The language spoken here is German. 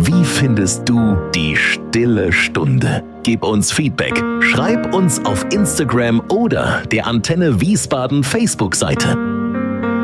Wie findest du die Stille Stunde? Gib uns Feedback. Schreib uns auf Instagram oder der Antenne Wiesbaden Facebook-Seite.